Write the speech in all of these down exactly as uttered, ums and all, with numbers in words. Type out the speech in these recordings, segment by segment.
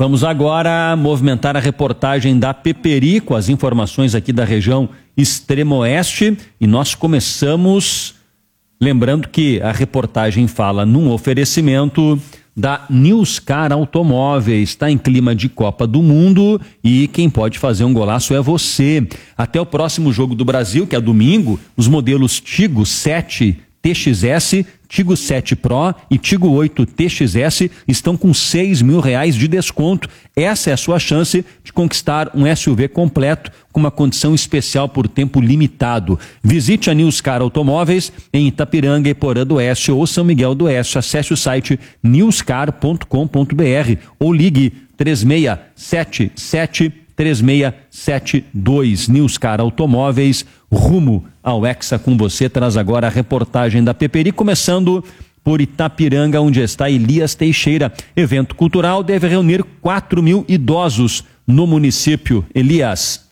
Vamos agora movimentar a reportagem da Peperi com as informações aqui da região Extremo-Oeste e nós começamos lembrando que a reportagem fala num oferecimento da Newscar Automóveis. Está em clima de Copa do Mundo e quem pode fazer um golaço é você. Até o próximo Jogo do Brasil, que é domingo, os modelos Tigo sete T X S, Tigo sete Pro e Tigo oito T X S estão com seis mil reais de desconto. Essa é a sua chance de conquistar um S U V completo com uma condição especial por tempo limitado. Visite a Newscar Automóveis em Itapiranga e Porã do Oeste ou São Miguel do Oeste. Acesse o site newscar ponto com ponto br ou ligue três seis sete sete três seis sete dois. Newscar Automóveis, rumo ao Hexa com você. Traz agora a reportagem da Peperi, começando por Itapiranga, onde está Elias Teixeira. Evento cultural deve reunir quatro mil idosos no município. Elias.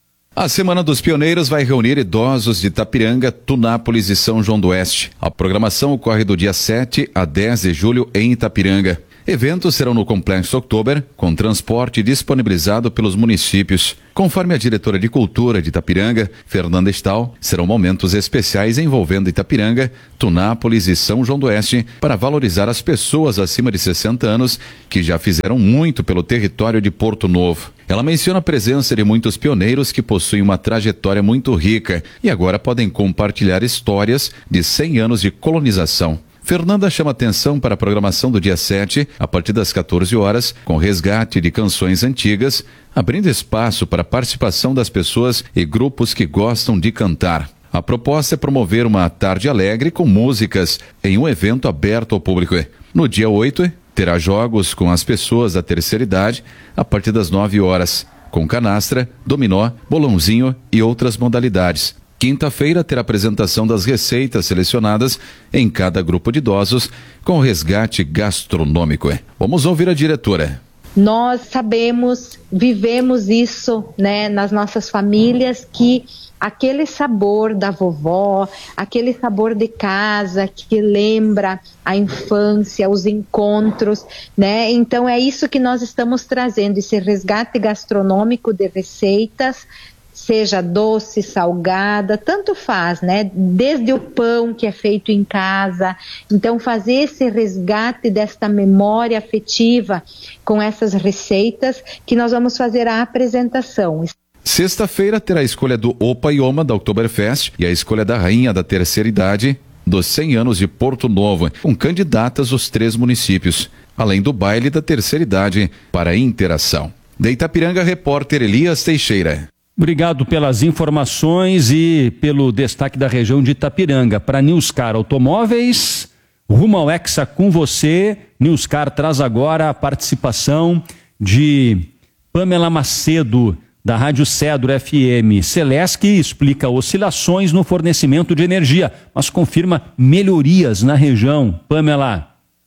A Semana dos Pioneiros vai reunir idosos de Itapiranga, Tunápolis e São João do Oeste. A programação ocorre do dia sete a dez de julho em Itapiranga. Eventos serão no Complexo Oktober, com transporte disponibilizado pelos municípios. Conforme a diretora de Cultura de Itapiranga, Fernanda Stahl, serão momentos especiais envolvendo Itapiranga, Tunápolis e São João do Oeste para valorizar as pessoas acima de sessenta anos que já fizeram muito pelo território de Porto Novo. Ela menciona a presença de muitos pioneiros que possuem uma trajetória muito rica e agora podem compartilhar histórias de cem anos de colonização. Fernanda chama atenção para a programação do dia sete, a partir das quatorze horas, com resgate de canções antigas, abrindo espaço para a participação das pessoas e grupos que gostam de cantar. A proposta é promover uma tarde alegre com músicas em um evento aberto ao público. No dia oito, terá jogos com as pessoas da terceira idade, a partir das nove horas, com canastra, dominó, bolãozinho e outras modalidades. Quinta-feira terá apresentação das receitas selecionadas em cada grupo de idosos com resgate gastronômico. Vamos ouvir a diretora. Nós sabemos, vivemos isso, né, nas nossas famílias, que aquele sabor da vovó, aquele sabor de casa que lembra a infância, os encontros, né? Então é isso que nós estamos trazendo, esse resgate gastronômico de receitas, seja doce, salgada, tanto faz, né? Desde o pão que é feito em casa. Então, fazer esse resgate desta memória afetiva com essas receitas que nós vamos fazer a apresentação. Sexta-feira terá a escolha do Opa e Oma da Oktoberfest e a escolha da Rainha da Terceira Idade dos cem anos de Porto Novo, com candidatas dos três municípios, além do baile da Terceira Idade para a interação. De Itapiranga, repórter Elias Teixeira. Obrigado pelas informações e pelo destaque da região de Itapiranga. Para Newscar Automóveis, rumo ao Hexa com você. Newscar traz agora a participação de Pamela Macedo, da Rádio Cedro F M. Celesc explica oscilações no fornecimento de energia, mas confirma melhorias na região. Pamela.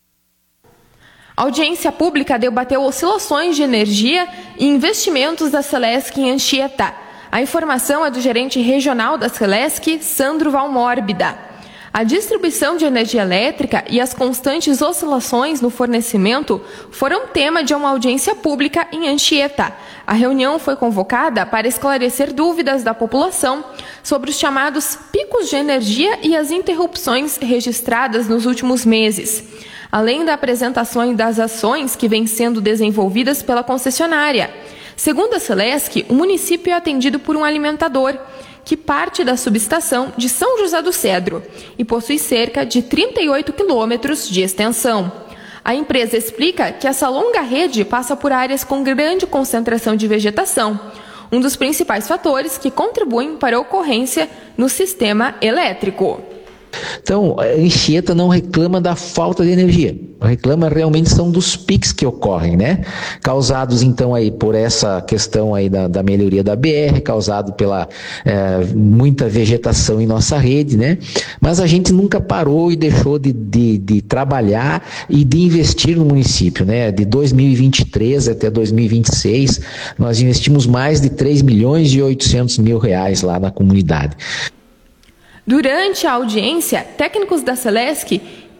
A audiência pública debateu oscilações de energia e investimentos da Celesc em Anchieta. A informação é do gerente regional da Celesc, Sandro Valmórbida. A distribuição de energia elétrica e as constantes oscilações no fornecimento foram tema de uma audiência pública em Anchieta. A reunião foi convocada para esclarecer dúvidas da população sobre os chamados picos de energia e as interrupções registradas nos últimos meses, além da apresentação das ações que vêm sendo desenvolvidas pela concessionária. Segundo a Celesc, o município é atendido por um alimentador, que parte da subestação de São José do Cedro e possui cerca de trinta e oito quilômetros de extensão. A empresa explica que essa longa rede passa por áreas com grande concentração de vegetação, um dos principais fatores que contribuem para a ocorrência no sistema elétrico. Então, a Anchieta não reclama da falta de energia, reclama realmente são dos piques que ocorrem, né? Causados então aí por essa questão aí da, da melhoria da B R, causado pela é, muita vegetação em nossa rede, né? Mas a gente nunca parou e deixou de, de, de trabalhar e de investir no município, né? De dois mil e vinte e três até dois mil e vinte e seis, nós investimos mais de três milhões e oitocentos mil reais lá na comunidade. Durante a audiência, técnicos da Celesc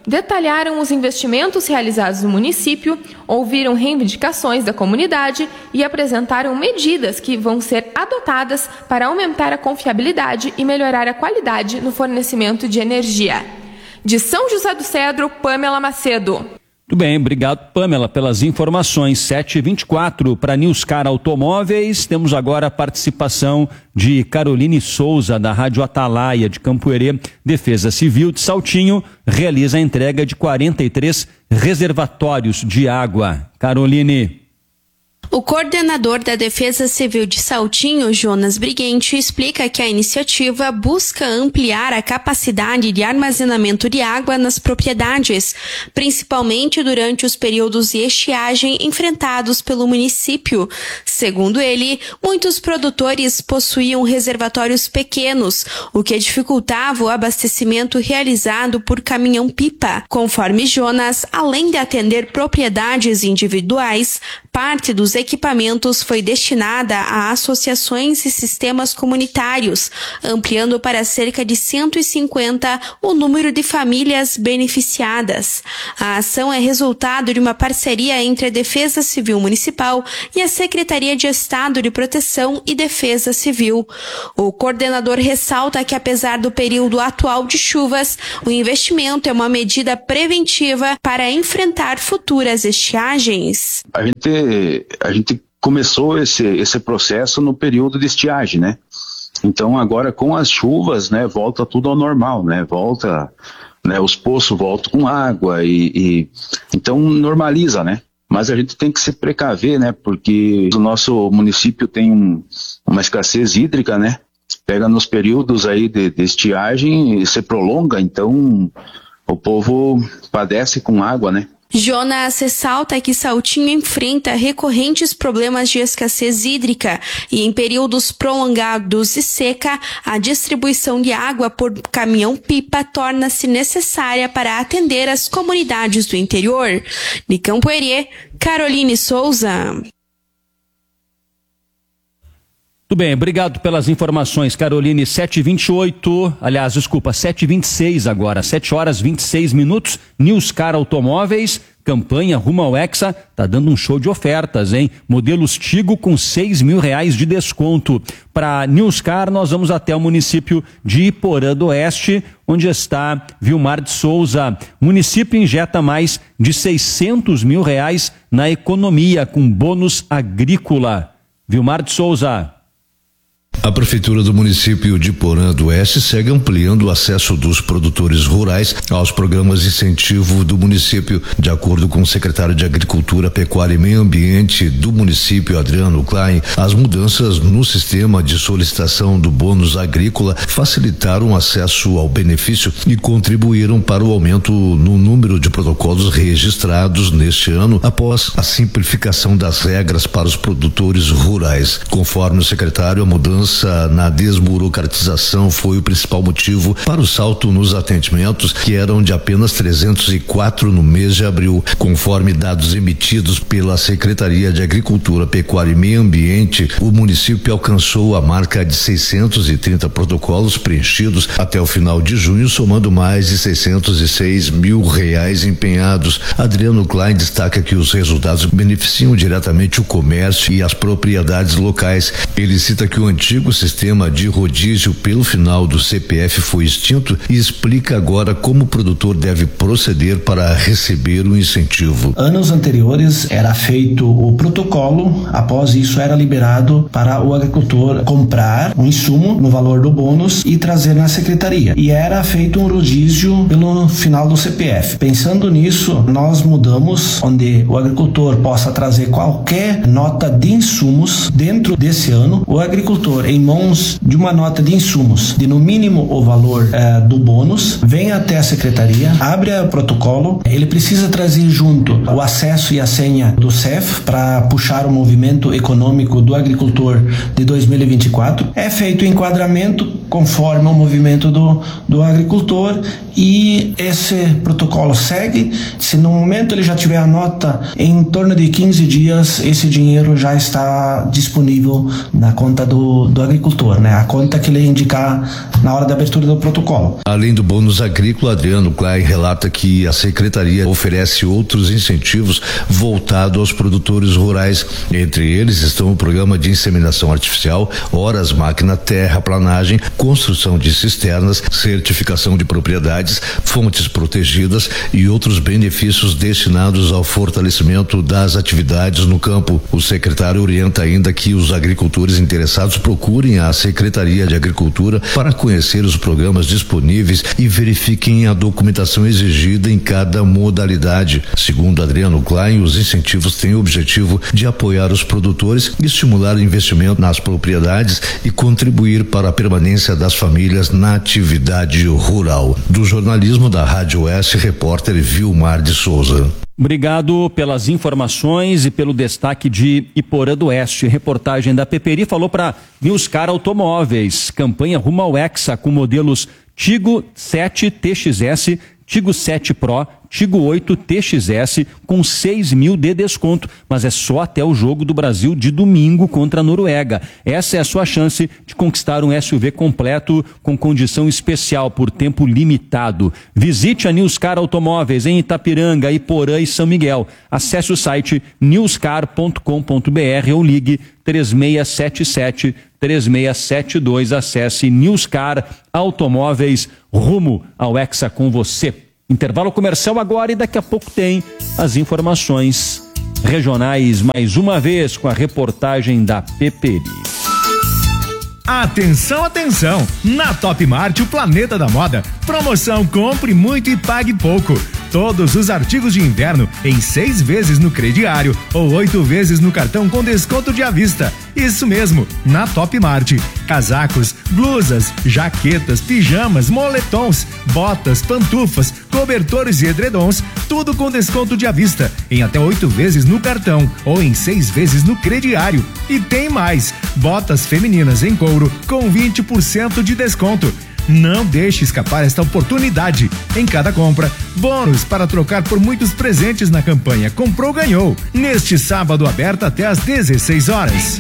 detalharam os investimentos realizados no município, ouviram reivindicações da comunidade e apresentaram medidas que vão ser adotadas para aumentar a confiabilidade e melhorar a qualidade no fornecimento de energia. De São José do Cedro, Pamela Macedo. Muito bem, obrigado, Pamela, pelas informações. sete e vinte e quatro para Newscar Automóveis. Temos agora a participação de Caroline Souza, da Rádio Atalaia de Campo Herê. Defesa Civil de Saltinho realiza a entrega de quarenta e três reservatórios de água. Caroline. O coordenador da Defesa Civil de Saltinho, Jonas Briguente, explica que a iniciativa busca ampliar a capacidade de armazenamento de água nas propriedades, principalmente durante os períodos de estiagem enfrentados pelo município. Segundo ele, muitos produtores possuíam reservatórios pequenos, o que dificultava o abastecimento realizado por caminhão-pipa. Conforme Jonas, além de atender propriedades individuais, parte dos equipamentos foi destinada a associações e sistemas comunitários, ampliando para cerca de cento e cinquenta o número de famílias beneficiadas. A ação é resultado de uma parceria entre a Defesa Civil Municipal e a Secretaria de Estado de Proteção e Defesa Civil. O coordenador ressalta que, apesar do período atual de chuvas, o investimento é uma medida preventiva para enfrentar futuras estiagens. A gente, a gente começou esse, esse processo no período de estiagem, né? Então agora com as chuvas, né, volta tudo ao normal, né? Volta, né, os poços voltam com água e, e então normaliza, né? Mas a gente tem que se precaver, né? Porque o nosso município tem um, uma escassez hídrica, né? Pega nos períodos aí de, de estiagem e se prolonga, então o povo padece com água, né? Jonas ressalta que Saltinho enfrenta recorrentes problemas de escassez hídrica e, em períodos prolongados de seca, a distribuição de água por caminhão-pipa torna-se necessária para atender as comunidades do interior. De Campo Herê, Caroline Souza. Muito bem, obrigado pelas informações, Caroline. sete e vinte e oito, aliás, desculpa, sete e vinte e seis agora, sete horas e vinte e seis minutos, Newscar Automóveis, campanha rumo ao Hexa, tá dando um show de ofertas, hein? Modelos Tigo com seis mil reais de desconto. Para Newscar, nós vamos até o município de Iporã do Oeste, onde está Vilmar de Souza. O município injeta mais de seiscentos mil reais na economia com bônus agrícola. Vilmar de Souza. A Prefeitura do município de Iporã do Oeste segue ampliando o acesso dos produtores rurais aos programas de incentivo do município. De acordo com o secretário de Agricultura, Pecuária e Meio Ambiente do município, Adriano Klein, as mudanças no sistema de solicitação do bônus agrícola facilitaram o acesso ao benefício e contribuíram para o aumento no número de protocolos registrados neste ano após a simplificação das regras para os produtores rurais. Conforme o secretário, a mudança na desburocratização foi o principal motivo para o salto nos atendimentos, que eram de apenas trezentos e quatro no mês de abril. Conforme dados emitidos pela Secretaria de Agricultura, Pecuária e Meio Ambiente, o município alcançou a marca de seiscentos e trinta protocolos preenchidos até o final de junho, somando mais de seiscentos e seis mil reais empenhados. Adriano Klein destaca que os resultados beneficiam diretamente o comércio e as propriedades locais. Ele cita que o antigo O sistema de rodízio pelo final do C P F foi extinto e explica agora como o produtor deve proceder para receber o incentivo. Anos anteriores era feito o protocolo, após isso era liberado para o agricultor comprar um insumo no valor do bônus e trazer na secretaria. E era feito um rodízio pelo final do C P F. Pensando nisso, nós mudamos onde o agricultor possa trazer qualquer nota de insumos dentro desse ano. O agricultor, em mãos de uma nota de insumos de no mínimo o valor eh, do bônus, vem até a secretaria, abre o protocolo, ele precisa trazer junto o acesso e a senha do C E F para puxar o movimento econômico do agricultor de dois mil e vinte e quatro, é feito o enquadramento conforme o movimento do, do agricultor e esse protocolo segue. Se no momento ele já tiver a nota, em torno de quinze dias esse dinheiro já está disponível na conta do do agricultor, né? A conta que ele indicar na hora da abertura do protocolo. Além do bônus agrícola, Adriano Klein relata que a Secretaria oferece outros incentivos voltados aos produtores rurais. Entre eles estão o programa de inseminação artificial, horas máquina, terraplanagem, construção de cisternas, certificação de propriedades, fontes protegidas e outros benefícios destinados ao fortalecimento das atividades no campo. O secretário orienta ainda que os agricultores interessados procurem a Secretaria de Agricultura para conhecer os programas disponíveis e verifiquem a documentação exigida em cada modalidade. Segundo Adriano Klein, os incentivos têm o objetivo de apoiar os produtores, estimular o investimento nas propriedades e contribuir para a permanência das famílias na atividade rural. Do jornalismo da Rádio Oeste, repórter Vilmar de Souza. Obrigado pelas informações e pelo destaque de Iporã do Oeste. Reportagem da Peperi falou para Newscar Automóveis. Campanha rumo ao Hexa com modelos Tigo sete T X S, Tigo sete Pro, Tigo oito T X S com seis mil de desconto, mas é só até o jogo do Brasil de domingo contra a Noruega. Essa é a sua chance de conquistar um S U V completo com condição especial por tempo limitado. Visite a Newscar Automóveis em Itapiranga, Iporã e São Miguel. Acesse o site newscar ponto com ponto b r ou ligue três seis sete sete, três seis sete dois. Acesse Newscar Automóveis, rumo ao Hexa com você. Intervalo comercial agora e daqui a pouco tem as informações regionais mais uma vez com a reportagem da Peperi. Atenção, atenção! Na Top Mart, o planeta da moda. Promoção compre muito e pague pouco. Todos os artigos de inverno em seis vezes no crediário ou oito vezes no cartão com desconto de à vista. Isso mesmo, na Top Mart. Casacos, blusas, jaquetas, pijamas, moletons, botas, pantufas, cobertores e edredons, tudo com desconto de à vista, em até oito vezes no cartão ou em seis vezes no crediário. E tem mais, botas femininas em couro com vinte por cento de desconto. Não deixe escapar esta oportunidade. Em cada compra, bônus para trocar por muitos presentes na campanha Comprou, Ganhou. Neste sábado aberto até às dezesseis horas.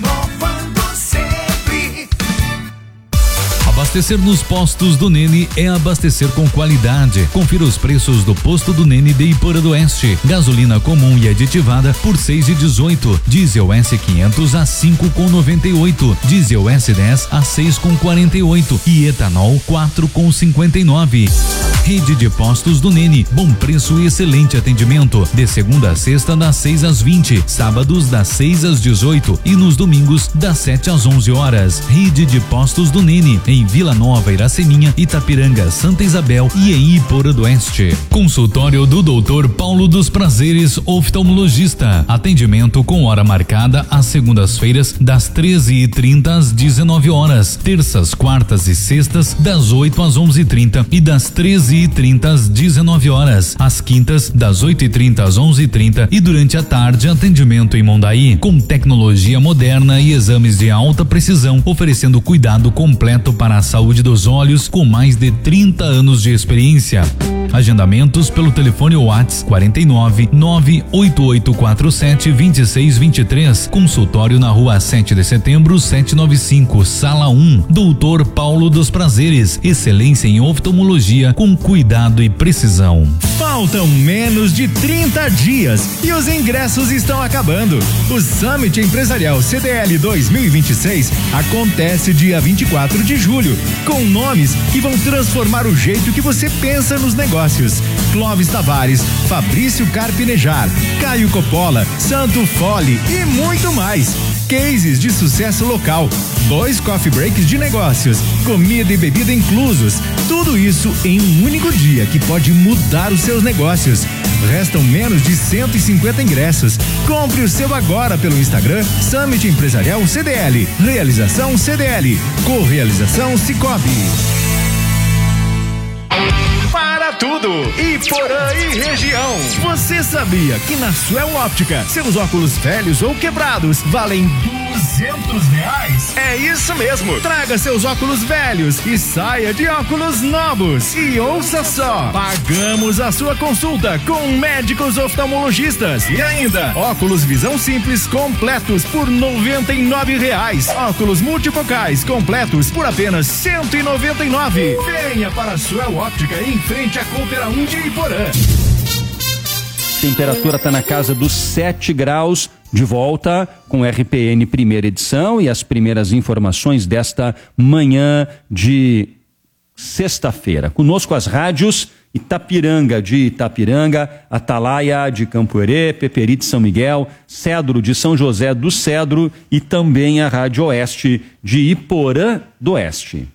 Abastecer nos postos do Nene é abastecer com qualidade. Confira os preços do posto do Nene de Iporã do Oeste. Gasolina comum e aditivada por seis e dezoito. Diesel S quinhentos a cinco com noventa e oito. Diesel S dez a seis com quarenta e oito e etanol quatro com cinquenta e nove. Rede de postos do Nene, bom preço e excelente atendimento. De segunda a sexta das seis às vinte, sábados das seis às dezoito e nos domingos das sete às onze horas. Rede de postos do Nene em Vila Nova, Iraceminha, Itapiranga, Santa Isabel e em Iporã do Oeste. Consultório do doutor Paulo dos Prazeres, oftalmologista. Atendimento com hora marcada às segundas-feiras das treze e trinta às dezenove horas, terças, quartas e sextas das oito às onze e trinta e das treze e trinta às dezenove horas, às quintas das oito e trinta às onze e trinta e durante a tarde atendimento em Mondaí com tecnologia moderna e exames de alta precisão, oferecendo cuidado completo para a saúde dos olhos com mais de trinta anos de experiência. Agendamentos pelo telefone WhatsApp quarenta e nove, nove oito oito quatro sete, dois seis dois três. Consultório na rua sete de setembro, setecentos e noventa e cinco, sala um. doutor Paulo dos Prazeres, excelência em oftalmologia com cuidado e precisão. Faltam menos de trinta dias e os ingressos estão acabando. O Summit Empresarial C D L dois mil e vinte e seis acontece dia vinte e quatro de julho, com nomes que vão transformar o jeito que você pensa nos negócios. Clóvis Tavares, Fabrício Carpinejar, Caio Coppola, Santo Fole e muito mais. Cases de sucesso local, dois coffee breaks de negócios, comida e bebida inclusos. Tudo isso em um único dia que pode mudar os seus negócios. Restam menos de cento e cinquenta ingressos. Compre o seu agora pelo Instagram Summit Empresarial C D L. Realização C D L. Correalização Cicobi. Para tudo, Iporã e região. Você sabia que na Suel Óptica seus óculos velhos ou quebrados valem duzentos reais? É isso mesmo. Traga seus óculos velhos e saia de óculos novos. E ouça só, pagamos a sua consulta com médicos oftalmologistas. E ainda, óculos visão simples completos por noventa e nove reais. Óculos multifocais completos por apenas cento e noventa e nove. Venha para a Suel Óptica em frente à Coopera um de Iporã. Temperatura está na casa dos sete graus, de volta com R P N primeira edição e as primeiras informações desta manhã de sexta-feira. Conosco as rádios Itapiranga de Itapiranga, Atalaia de Campo Herê, Peperi de São Miguel, Cedro de São José do Cedro e também a Rádio Oeste de Iporã do Oeste.